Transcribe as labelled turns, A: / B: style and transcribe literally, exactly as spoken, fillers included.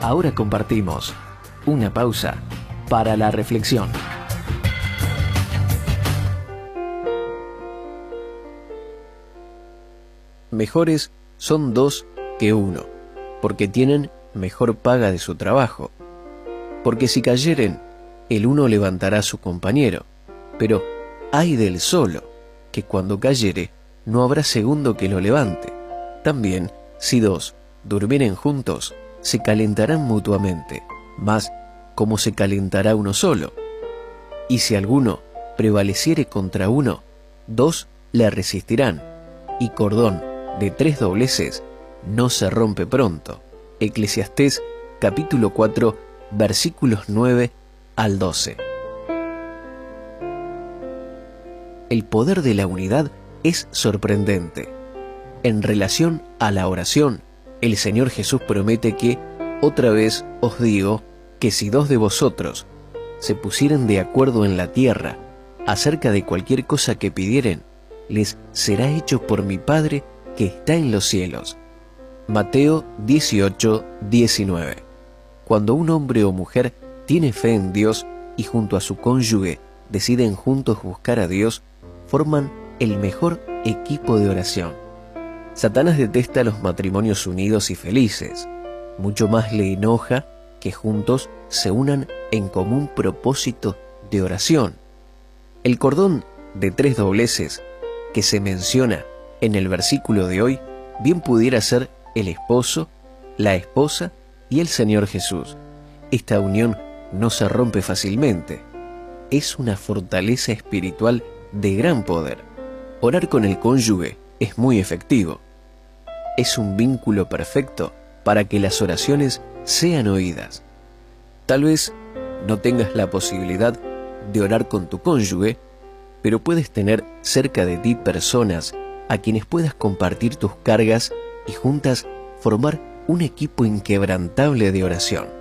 A: Ahora compartimos una pausa para la reflexión. Mejores son dos que uno, porque tienen mejor paga de su trabajo. Porque si cayeren, el uno levantará a su compañero, pero ay del solo, que cuando cayere no habrá segundo que lo levante. También, si dos durmieren juntos, se calentarán mutuamente, mas como se calentará uno solo. Y si alguno prevaleciere contra uno, dos le resistirán, y cordón de tres dobleces no se rompe pronto. Eclesiastés capítulo cuatro, versículos nueve al doce. El poder de la unidad es sorprendente. En relación a la oración, el Señor Jesús promete que, otra vez os digo, que si dos de vosotros se pusieren de acuerdo en la tierra acerca de cualquier cosa que pidieren, les será hecho por mi Padre que está en los cielos. Mateo dieciocho, diecinueve. Cuando un hombre o mujer tiene fe en Dios y junto a su cónyuge deciden juntos buscar a Dios, forman el mejor equipo de oración. Satanás detesta los matrimonios unidos y felices. Mucho más le enoja que juntos se unan en común propósito de oración. El cordón de tres dobleces que se menciona en el versículo de hoy bien pudiera ser el esposo, la esposa y el Señor Jesús. Esta unión no se rompe fácilmente. Es una fortaleza espiritual de gran poder. Orar con el cónyuge es muy efectivo. Es un vínculo perfecto para que las oraciones sean oídas. Tal vez no tengas la posibilidad de orar con tu cónyuge, pero puedes tener cerca de ti personas a quienes puedas compartir tus cargas y juntas formar un equipo inquebrantable de oración.